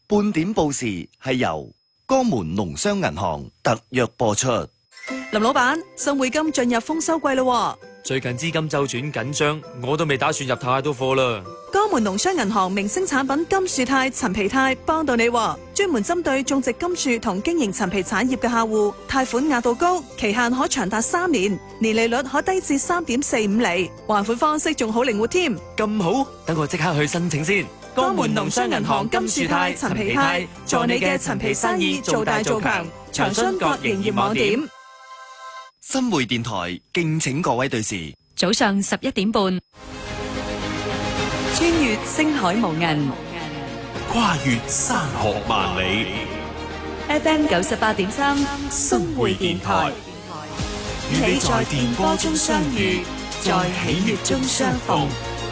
半點報時係由江門農商銀行特約播出。 林老闆，新匯金進入豐收季咯， 最近資金周轉緊張，我都未打算入太多貨啦。 江門農商銀行明星產品金樹肽、陳皮肽幫到你，專門針對種植金樹同經營陳皮產業嘅客戶，貸款額度高，期限可長達3年，年利率可低至3.45厘，還款方式仲好靈活添。 咁好，等我即刻去申請先。 江門農商銀行金樹肽、陳皮肽，助你嘅陳皮生意做大做強。詳詢各營業網點。 新匯電台敬請各位對視。 早上11點半，穿越星海無垠， 跨越山河萬里。 FM 98.3，新匯電台， 與你在電波中相遇，在喜悅中相逢。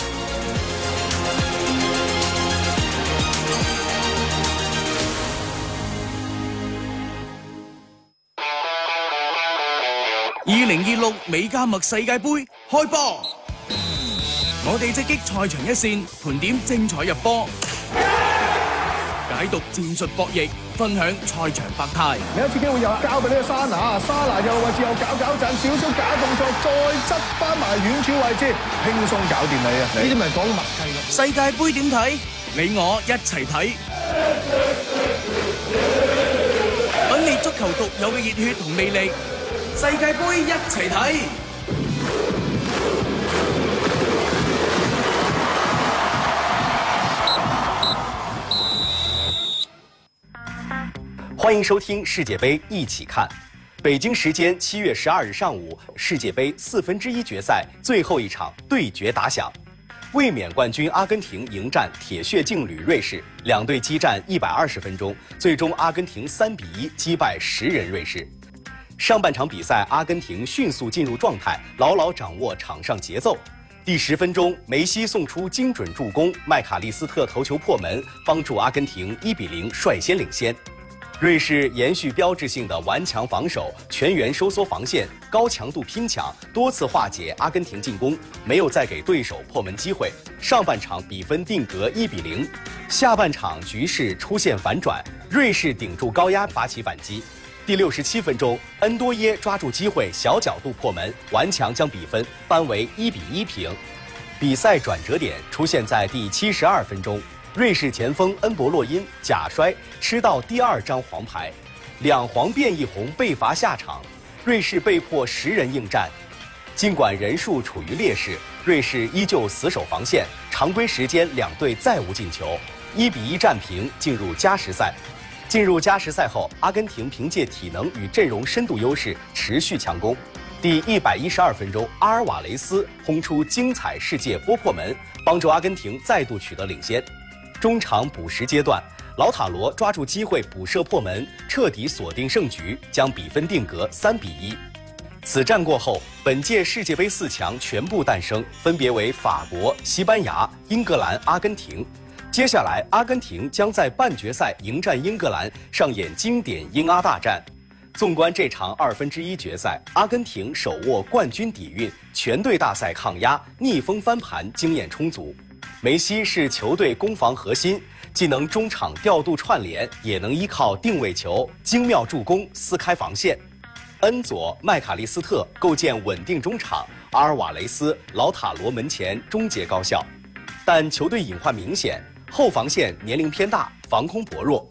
2026美加墨世界盃開波，我哋直擊賽場一線，盤點精彩入波，解讀戰術博弈，分享賽場百態。 另一次機會又交俾呢個沙拿，沙拿右位置又搞震，少少假動作，再執翻埋遠處位置，輕鬆搞掂你啊！呢啲咪講默契咯。 世界盃點睇？你我一齊睇，品味足球獨有嘅熱血同魅力。世界盃一齊睇！ 欢迎收听世界杯一起看。北京时间7月12日上午，世界杯1/4决赛最后一场对决打响。卫冕冠军阿根廷迎战铁血劲旅瑞士，两队激战120分钟，最终阿根廷3-1击败10人瑞士。上半场比赛，阿根廷迅速进入状态，牢牢掌握场上节奏。第10分钟，梅西送出精准助攻，麦卡利斯特头球破门，帮助阿根廷1-0率先领先。瑞士延续标志性的顽强防守，全员收缩防线，高强度拼抢，多次化解阿根廷进攻，没有再给对手破门机会。上半场比分定格1-0，下半场局势出现反转，瑞士顶住高压发起反击。第67分钟，恩多耶抓住机会小角度破门，顽强将比分扳为1-1平。比赛转折点出现在第72分钟，瑞士前锋恩博洛因假摔吃到第2张黄牌，2黄变1红被罚下场，瑞士被迫10人应战。尽管人数处于劣势，瑞士依旧死守防线，常规时间两队再无进球，1-1战平，进入加时赛。进入加时赛后，阿根廷凭借体能与阵容深度优势持续强攻。第112分钟，阿尔瓦雷斯轰出精彩世界波破门，帮助阿根廷再度取得领先。中场补时阶段，老塔罗抓住机会补射破门，彻底锁定胜局，将比分定格3-1。此战过后，本届世界杯4强全部诞生，分别为法国、西班牙、英格兰、阿根廷。接下来，阿根廷将在半决赛迎战英格兰，上演经典英阿大战。纵观这场1/2决赛，阿根廷手握冠军底蕴，全队大赛抗压、逆风翻盘经验充足。梅西是球队攻防核心，既能中场调度串联，也能依靠定位球、精妙助攻撕开防线。恩佐、麦卡利斯特构建稳定中场，阿尔瓦雷斯、老塔罗门前终结高效。但球队隐患明显，后防线年龄偏大，防空薄弱。